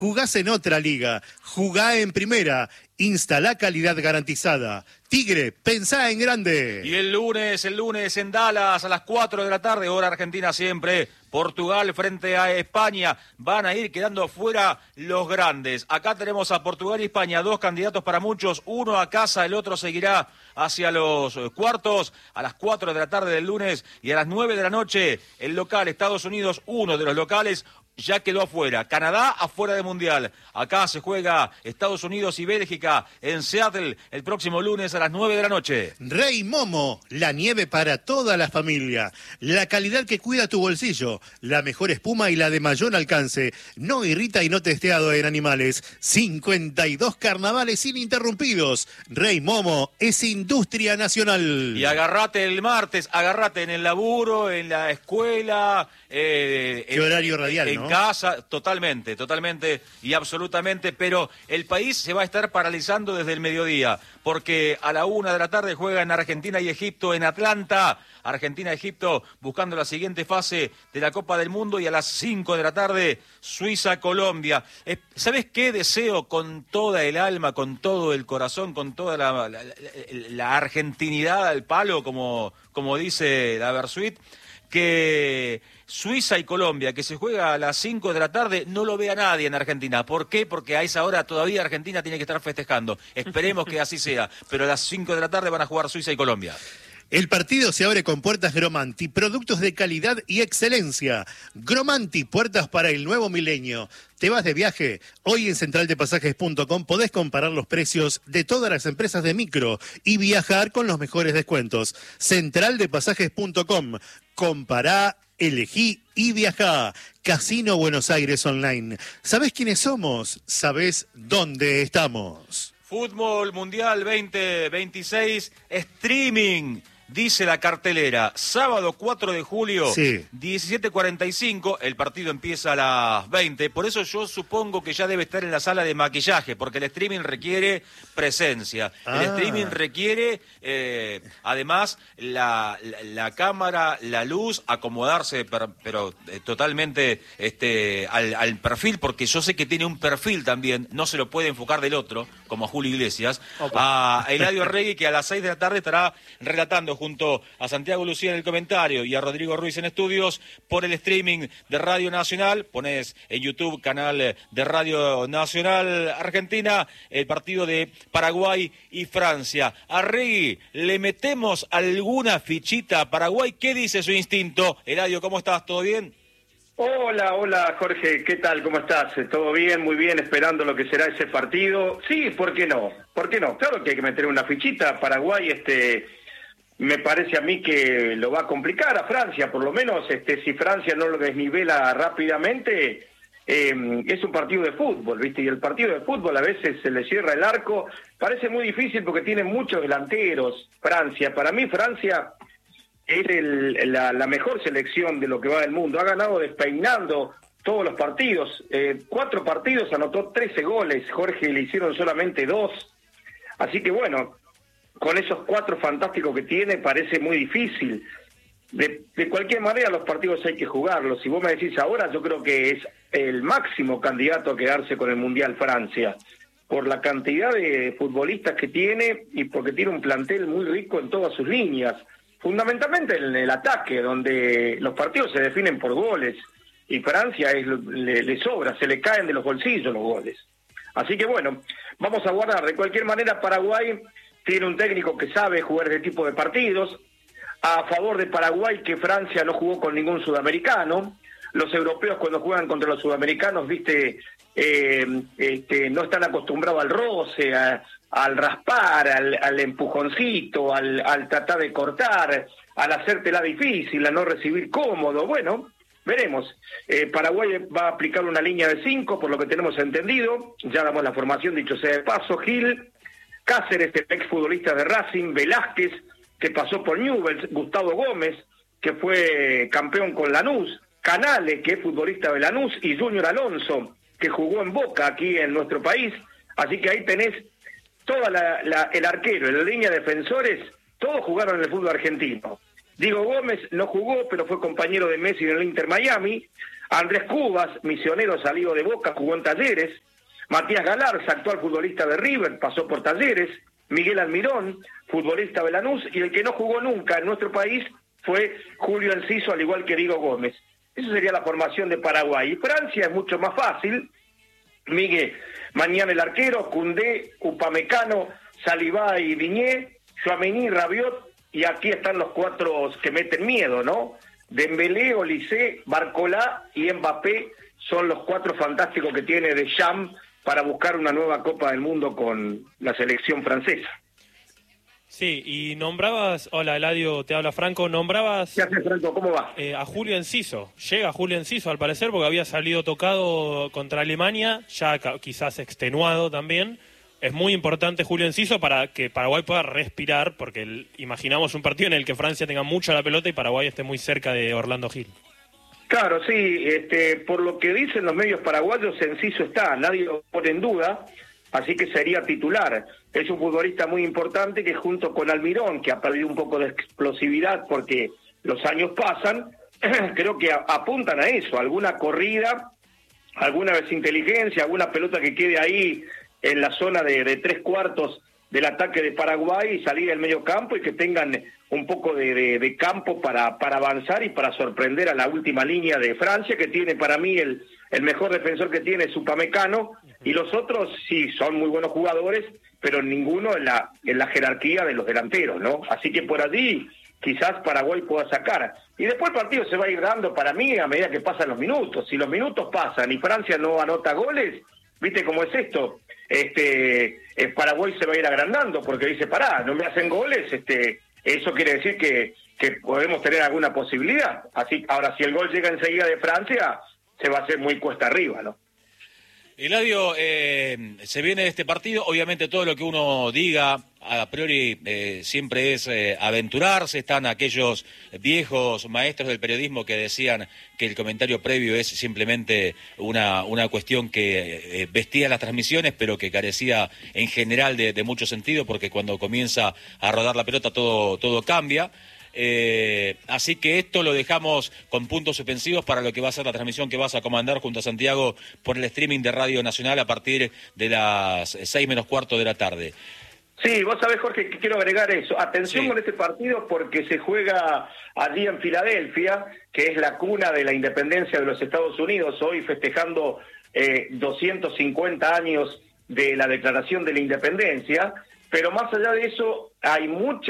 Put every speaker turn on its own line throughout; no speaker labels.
Jugás en otra liga, jugá en primera, instalá calidad garantizada. Tigre, pensá en grande.
Y el lunes en Dallas a las 4 de la tarde, hora argentina siempre, Portugal frente a España. Van a ir quedando fuera los grandes. Acá tenemos a Portugal y España, dos candidatos para muchos, uno a casa, el otro seguirá hacia los cuartos a las 4 de la tarde del lunes y a las 9 de la noche el local Estados Unidos, uno de los locales, ya quedó afuera. Canadá afuera del Mundial. Acá se juega Estados Unidos y Bélgica en Seattle el próximo lunes a las 9 de la noche.
Rey Momo, la nieve para toda la familia. La calidad que cuida tu bolsillo. La mejor espuma y la de mayor alcance. No irrita y no testeado en animales. 52 carnavales ininterrumpidos. Rey Momo es industria nacional.
Y agarrate el martes, agarrate en el laburo, en la escuela.
¿Qué horario radial,
en
no?
casa, totalmente y absolutamente, pero el país se va a estar paralizando desde el mediodía, porque a la 1 de la tarde juegan Argentina y Egipto en Atlanta. Argentina-Egipto buscando la siguiente fase de la Copa del Mundo, y a las 5 de la tarde Suiza-Colombia. ¿Sabes qué deseo con toda el alma, con todo el corazón, con toda la argentinidad al palo, como dice la Versuit? Que Suiza y Colombia, que se juega a las 5 de la tarde, no lo vea nadie en Argentina. ¿Por qué? Porque a esa hora todavía Argentina tiene que estar festejando. Esperemos que así sea, pero a las 5 de la tarde van a jugar Suiza y Colombia.
El partido se abre con puertas Gromanti, productos de calidad y excelencia. Gromanti, puertas para el nuevo milenio. ¿Te vas de viaje? Hoy en centraldepasajes.com podés comparar los precios de todas las empresas de micro y viajar con los mejores descuentos. Centraldepasajes.com. Compará, elegí y viajá. Casino Buenos Aires Online. ¿Sabés quiénes somos? ¿Sabés dónde estamos?
Fútbol Mundial 2026, streaming. Dice la cartelera, sábado 4 de julio,
sí.
17:45, el partido empieza a las 20, por eso yo supongo que ya debe estar en la sala de maquillaje, porque el streaming requiere presencia, el streaming requiere, además, la cámara, la luz, acomodarse, pero totalmente al perfil, porque yo sé que tiene un perfil también, no se lo puede enfocar del otro, como a Julio Iglesias, a Eladio Regui, que a las 6 de la tarde estará relatando junto a Santiago Lucía en el comentario y a Rodrigo Ruiz en estudios por el streaming de Radio Nacional. Ponés en YouTube, canal de Radio Nacional Argentina, el partido de Paraguay y Francia. A Regui, ¿le metemos alguna fichita a Paraguay? ¿Qué dice su instinto? Eladio, ¿cómo estás? ¿Todo bien?
Hola Jorge, ¿qué tal? ¿Cómo estás? ¿Todo bien? Muy bien, esperando lo que será ese partido. Sí, ¿por qué no? Claro que hay que meter una fichita. Paraguay, me parece a mí que lo va a complicar a Francia, por lo menos si Francia no lo desnivela rápidamente, es un partido de fútbol, ¿viste? Y el partido de fútbol a veces se le cierra el arco, parece muy difícil porque tiene muchos delanteros, Francia. Para mí Francia es la mejor selección de lo que va del mundo, ha ganado despeinando todos los partidos, 4 partidos, anotó 13 goles, Jorge, le hicieron solamente 2, así que bueno, con esos 4 fantásticos que tiene, parece muy difícil. De cualquier manera, los partidos hay que jugarlos. Si vos me decís ahora, yo creo que es el máximo candidato a quedarse con el Mundial Francia, por la cantidad de futbolistas que tiene y porque tiene un plantel muy rico en todas sus líneas, fundamentalmente en el ataque, donde los partidos se definen por goles, y Francia le sobra, se le caen de los bolsillos los goles. Así que bueno, vamos a guardar. De cualquier manera, Paraguay tiene un técnico que sabe jugar ese tipo de partidos. A favor de Paraguay, que Francia no jugó con ningún sudamericano. Los europeos, cuando juegan contra los sudamericanos, no están acostumbrados al roce, al raspar, al empujoncito, al tratar de cortar, al hacértela difícil, a no recibir cómodo. Bueno, veremos. Paraguay va a aplicar una línea de 5, por lo que tenemos entendido. Ya damos la formación, dicho sea de paso. Gil, Cáceres, el exfutbolista de Racing, Velázquez, que pasó por Newell's, Gustavo Gómez, que fue campeón con Lanús, Canales, que es futbolista de Lanús, y Junior Alonso, que jugó en Boca aquí en nuestro país. Así que ahí tenés toda el arquero, en la línea de defensores, todos jugaron en el fútbol argentino. Diego Gómez no jugó, pero fue compañero de Messi en el Inter Miami. Andrés Cubas, misionero salido de Boca, jugó en Talleres. Matías Galarza, actual futbolista de River, pasó por Talleres. Miguel Almirón, futbolista de Lanús, y el que no jugó nunca en nuestro país fue Julio Enciso, al igual que Diego Gómez. Esa sería la formación de Paraguay. Y Francia es mucho más fácil. Miguel, mañana el arquero, Koundé, Upamecano, Saliba y Viñé, Tchouaméni, Rabiot, y aquí están los cuatro que meten miedo, ¿no? Dembélé, Olise, Barcola y Mbappé son los cuatro fantásticos que tiene Deschamps para buscar una nueva Copa del Mundo con la selección francesa.
Sí, y nombrabas, hola Eladio, te habla Franco, nombrabas...
¿Qué haces, Franco? ¿Cómo va?
A Julio Enciso. Llega Julio Enciso al parecer porque había salido tocado contra Alemania, ya quizás extenuado también. Es muy importante Julio Enciso para que Paraguay pueda respirar, porque imaginamos un partido en el que Francia tenga mucha la pelota y Paraguay esté muy cerca de Orlando Gil.
Claro, sí, por lo que dicen los medios paraguayos, Enciso está, nadie lo pone en duda, así que sería titular. Es un futbolista muy importante que junto con Almirón, que ha perdido un poco de explosividad porque los años pasan, creo que apuntan a eso, alguna corrida, alguna desinteligencia, alguna pelota que quede ahí en la zona de tres cuartos del ataque de Paraguay y salir del medio campo y que tengan un poco de campo para avanzar y para sorprender a la última línea de Francia, que tiene para mí el mejor defensor que tiene es Upamecano, y los otros sí son muy buenos jugadores, pero ninguno en la jerarquía de los delanteros, ¿no? Así que por allí quizás Paraguay pueda sacar. Y después el partido se va a ir dando para mí a medida que pasan los minutos. Si los minutos pasan y Francia no anota goles, ¿viste cómo es esto? Paraguay se va a ir agrandando porque dice, pará, no me hacen goles, eso quiere decir que podemos tener alguna posibilidad. Así, ahora, si el gol llega enseguida de Francia, se va a hacer muy cuesta arriba, ¿no?
Eladio, se viene este partido, obviamente todo lo que uno diga a priori siempre es aventurarse. Están aquellos viejos maestros del periodismo que decían que el comentario previo es simplemente una cuestión que vestía las transmisiones, pero que carecía en general de mucho sentido, porque cuando comienza a rodar la pelota todo cambia. Así que esto lo dejamos con puntos suspensivos para lo que va a ser la transmisión que vas a comandar junto a Santiago por el streaming de Radio Nacional a partir de las 6:45 de la tarde.
Sí, vos sabés, Jorge, que quiero agregar eso. Atención con este partido porque se juega allí en Filadelfia, que es la cuna de la independencia de los Estados Unidos, hoy festejando 250 años de la Declaración de la Independencia. Pero más allá de eso, hay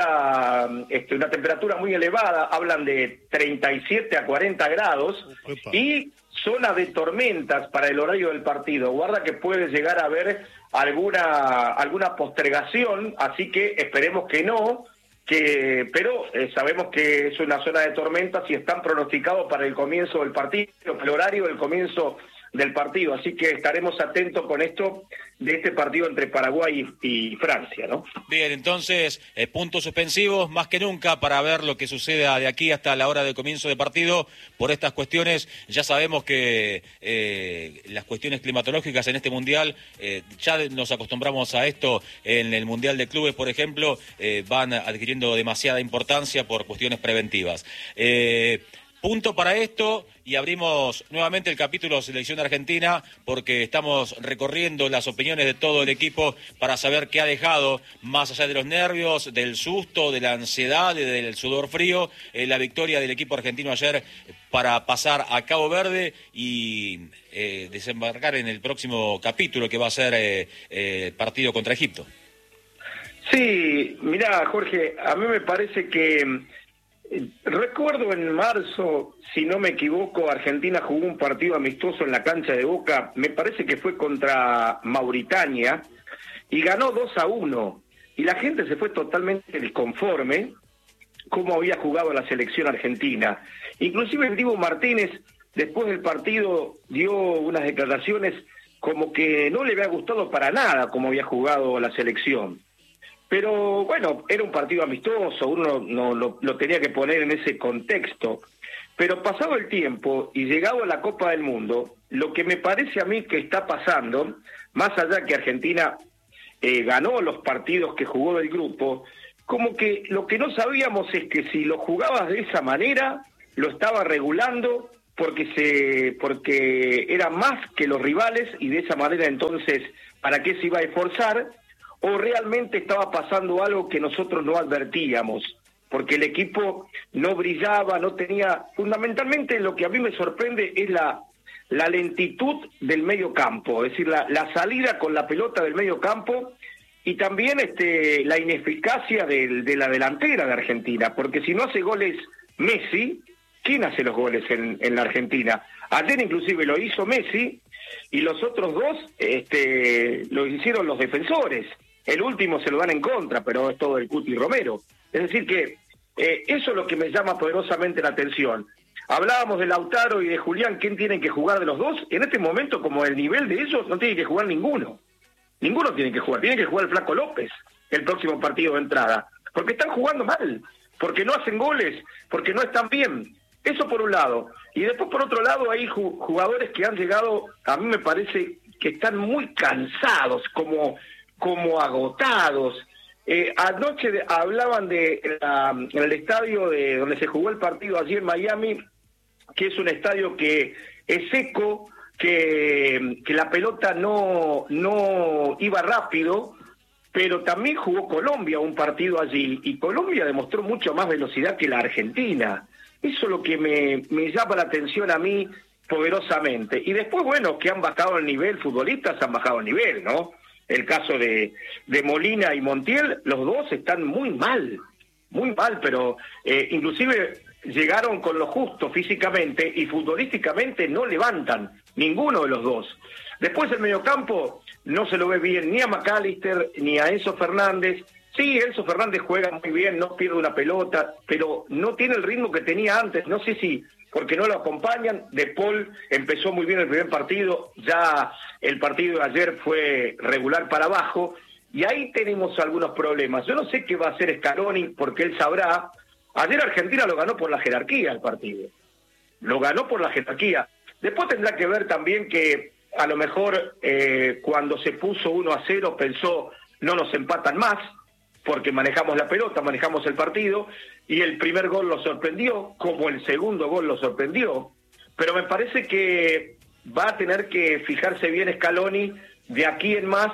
una temperatura muy elevada, hablan de 37 a 40 grados, y zona de tormentas para el horario del partido. Guarda que puede llegar a haber alguna postergación, así que esperemos que no, pero sabemos que es una zona de tormentas y están pronosticados para el comienzo del partido, el horario del comienzo del partido, así que estaremos atentos con esto de este partido entre Paraguay y Francia, ¿no?
Bien, entonces, puntos suspensivos más que nunca para ver lo que suceda de aquí hasta la hora del comienzo de partido. Por estas cuestiones, ya sabemos que las cuestiones climatológicas en este Mundial, ya nos acostumbramos a esto en el Mundial de Clubes, por ejemplo, van adquiriendo demasiada importancia por cuestiones preventivas. Punto para esto, y abrimos nuevamente el capítulo Selección Argentina, porque estamos recorriendo las opiniones de todo el equipo para saber qué ha dejado, más allá de los nervios, del susto, de la ansiedad, del sudor frío, la victoria del equipo argentino ayer para pasar a Cabo Verde y desembarcar en el próximo capítulo que va a ser partido contra Egipto.
Sí, mirá, Jorge, a mí me parece que recuerdo en marzo, si no me equivoco, Argentina jugó un partido amistoso en la cancha de Boca, me parece que fue contra Mauritania, y ganó 2-1, y la gente se fue totalmente disconforme cómo había jugado la selección argentina. Inclusive el Dibu Martínez, después del partido, dio unas declaraciones como que no le había gustado para nada cómo había jugado la selección. Pero bueno, era un partido amistoso, uno no lo tenía que poner en ese contexto. Pero pasado el tiempo y llegado a la Copa del Mundo, lo que me parece a mí que está pasando, más allá que Argentina ganó los partidos que jugó del grupo, como que lo que no sabíamos es que si lo jugabas de esa manera, lo estaba regulando porque era más que los rivales y de esa manera entonces, ¿para qué se iba a esforzar? ¿O realmente estaba pasando algo que nosotros no advertíamos? Porque el equipo no brillaba, no tenía... Fundamentalmente lo que a mí me sorprende es la lentitud del medio campo, es decir, la salida con la pelota del medio campo y también la ineficacia de la delantera de Argentina, porque si no hace goles Messi, ¿quién hace los goles en la Argentina? Ayer inclusive lo hizo Messi y los otros dos lo hicieron los defensores. El último se lo dan en contra, pero es todo el Cuti Romero. Es decir que eso es lo que me llama poderosamente la atención. Hablábamos de Lautaro y de Julián, ¿quién tienen que jugar de los dos? En este momento, como el nivel de ellos, no tiene que jugar ninguno. Ninguno tiene que jugar. Tiene que jugar el Flaco López el próximo partido de entrada. Porque están jugando mal, porque no hacen goles, porque no están bien. Eso por un lado. Y después por otro lado hay jugadores que han llegado, a mí me parece que están muy cansados, como agotados. Anoche hablaban en el estadio donde se jugó el partido allí en Miami, que es un estadio que es seco, que la pelota no iba rápido, pero también jugó Colombia un partido allí, y Colombia demostró mucho más velocidad que la Argentina. Eso es lo que me llama la atención a mí poderosamente. Y después, bueno, que han bajado el nivel, futbolistas han bajado el nivel, ¿no? El caso de Molina y Montiel, los dos están muy mal, pero inclusive llegaron con lo justo físicamente y futbolísticamente no levantan ninguno de los dos. Después el mediocampo no se lo ve bien ni a McAllister ni a Enzo Fernández. Sí, Enzo Fernández juega muy bien, no pierde una pelota, pero no tiene el ritmo que tenía antes. No sé si porque no lo acompañan. De Paul empezó muy bien el primer partido, ya el partido de ayer fue regular para abajo, y ahí tenemos algunos problemas. Yo no sé qué va a hacer Scaloni, porque él sabrá. Ayer Argentina lo ganó por la jerarquía el partido, lo ganó por la jerarquía. Después tendrá que ver también que a lo mejor cuando se puso 1-0 pensó no nos empatan más, porque manejamos la pelota, manejamos el partido, y el primer gol lo sorprendió, como el segundo gol lo sorprendió. Pero me parece que va a tener que fijarse bien Scaloni de aquí en más,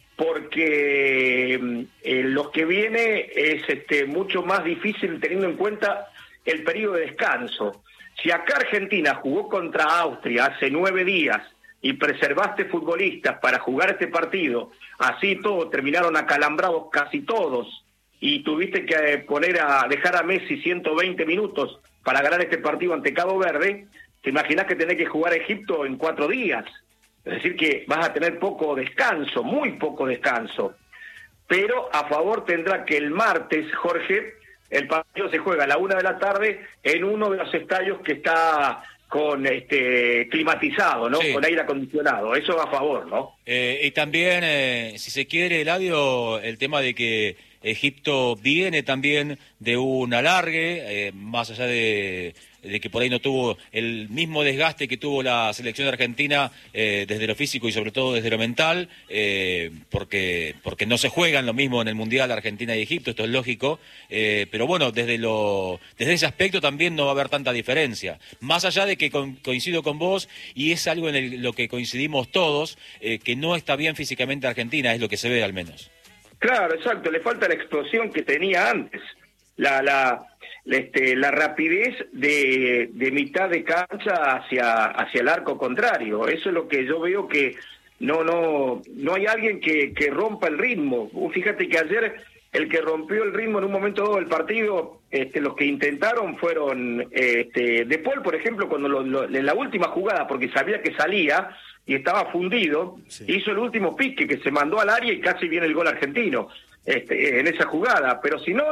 porque lo que viene es mucho más difícil teniendo en cuenta el periodo de descanso. Si acá Argentina jugó contra Austria hace 9 días y preservaste futbolistas para jugar este partido, así todo, terminaron acalambrados casi todos, y tuviste que dejar a Messi 120 minutos para ganar este partido ante Cabo Verde, te imaginás que tenés que jugar a Egipto en 4 días. Es decir que vas a tener poco descanso, muy poco descanso. Pero a favor tendrá que el martes, Jorge, el partido se juega a la 1 de la tarde en uno de los estadios que está con climatizado, ¿no? Sí. Con aire acondicionado. Eso va a favor, ¿no?
Y también, si se quiere, Eladio, el tema de que Egipto viene también de un alargue, más allá de que por ahí no tuvo el mismo desgaste que tuvo la selección de Argentina desde lo físico y sobre todo desde lo mental, porque no se juegan lo mismo en el Mundial Argentina y Egipto, esto es lógico, pero bueno, desde ese aspecto también no va a haber tanta diferencia, más allá de que coincido con vos, y es algo en lo que coincidimos todos, que no está bien físicamente Argentina, es lo que se ve al menos.
Claro, exacto, le falta la explosión que tenía antes, la rapidez de mitad de cancha hacia el arco contrario. Eso es lo que yo veo, que no hay alguien que rompa el ritmo. Fíjate que ayer el que rompió el ritmo en un momento dado del partido, los que intentaron fueron De Paul, por ejemplo, cuando en la última jugada, porque sabía que salía y estaba fundido, sí, hizo el último pique que se mandó al área y casi viene el gol argentino en esa jugada. Pero si no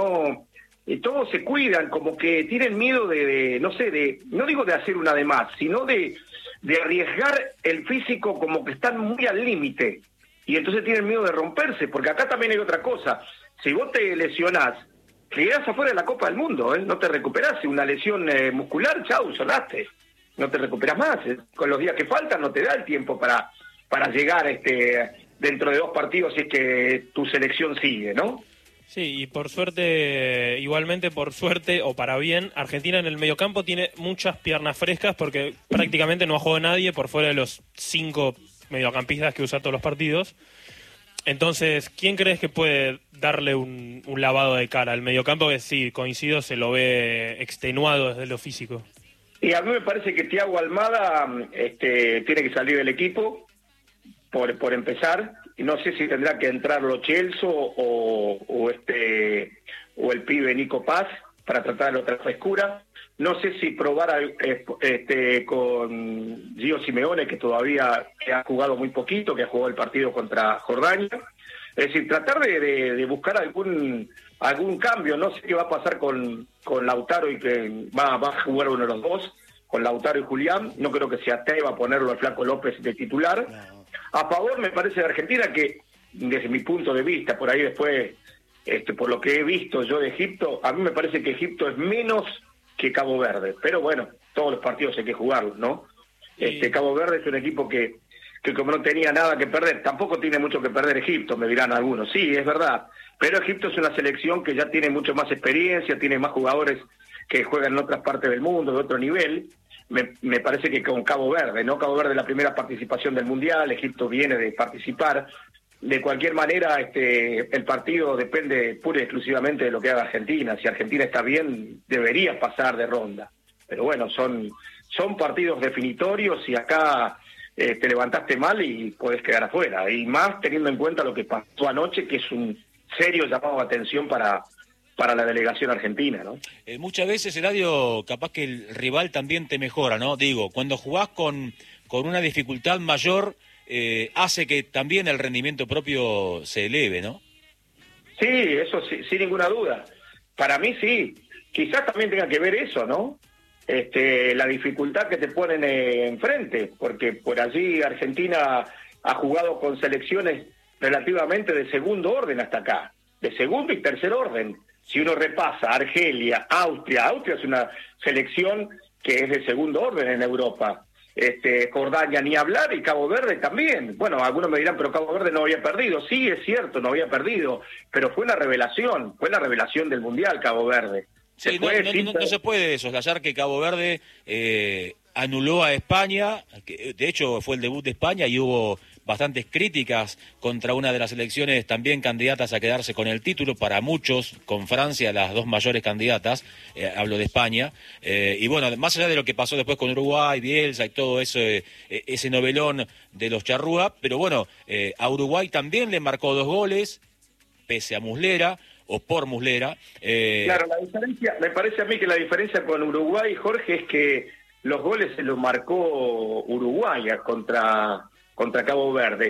todos se cuidan, como que tienen miedo no digo de hacer una de más, sino de arriesgar el físico, como que están muy al límite, y entonces tienen miedo de romperse, porque acá también hay otra cosa. Si vos te lesionás, quedás afuera de la Copa del Mundo, no te recuperás. Una lesión muscular, chau, sonaste, no te recuperás más. Con los días que faltan no te da el tiempo para llegar dentro de 2 partidos, si es que tu selección sigue, ¿no?
Sí, y por suerte, igualmente por suerte o para bien, Argentina en el mediocampo tiene muchas piernas frescas porque prácticamente no ha jugado nadie por fuera de los 5 mediocampistas que usa todos los partidos. Entonces, ¿quién crees que puede darle un lavado de cara al mediocampo que sí, coincido, se lo ve extenuado desde lo físico?
Y a mí me parece que Thiago Almada tiene que salir del equipo, por empezar. No sé si tendrá que entrar Lo Celso o el pibe Nico Paz para tratar de otra frescura. No sé si probar con Gio Simeone, que todavía ha jugado muy poquito, que ha jugado el partido contra Jordania. Es decir, tratar de buscar algún cambio. No sé qué va a pasar con Lautaro y que va a jugar uno de los dos, con Lautaro y Julián. No creo que se atreva a ponerlo al Flaco López de titular. No. A favor, me parece, de Argentina, que desde mi punto de vista, por ahí después, por lo que he visto yo de Egipto, a mí me parece que Egipto es menos que Cabo Verde. Pero bueno, todos los partidos hay que jugarlos, ¿no? Cabo Verde es un equipo que como no tenía nada que perder, tampoco tiene mucho que perder Egipto, me dirán algunos. Sí, es verdad, pero Egipto es una selección que ya tiene mucho más experiencia, tiene más jugadores que juegan en otras partes del mundo, de otro nivel. Me parece que con Cabo Verde, ¿no? Cabo Verde es la primera participación del Mundial, Egipto viene de participar. De cualquier manera, el partido depende pura y exclusivamente de lo que haga Argentina. Si Argentina está bien, debería pasar de ronda. Pero bueno, son partidos definitorios y acá te levantaste mal y podés quedar afuera. Y más teniendo en cuenta lo que pasó anoche, que es un serio llamado de atención para la delegación argentina, ¿no?
Muchas veces, Eladio, capaz que el rival también te mejora, ¿no? Digo, cuando jugás con una dificultad mayor, hace que también el rendimiento propio se eleve, ¿no?
Sí, eso sí, sin ninguna duda. Para mí sí. Quizás también tenga que ver eso, ¿no? La dificultad que te ponen enfrente, porque por allí Argentina ha jugado con selecciones relativamente de segundo orden hasta acá, de segundo y tercer orden. Si uno repasa Argelia, Austria es una selección que es de segundo orden en Europa. Jordania ni hablar y Cabo Verde también. Bueno, algunos me dirán, pero Cabo Verde no había perdido. Sí, es cierto, no había perdido, pero fue la revelación del Mundial Cabo Verde.
Sí, no se puede soslayar que Cabo Verde anuló a España, que de hecho fue el debut de España y hubo bastantes críticas contra una de las selecciones también candidatas a quedarse con el título, para muchos, con Francia, las dos mayores candidatas, hablo de España, y bueno, más allá de lo que pasó después con Uruguay, Bielsa y todo eso, ese novelón de los charrúa, pero bueno, a Uruguay también le marcó 2 goles, pese a Muslera, o por Muslera.
Claro, la diferencia, me parece a mí que la diferencia con Uruguay, Jorge, es que los goles se los marcó Uruguay contra Cabo Verde.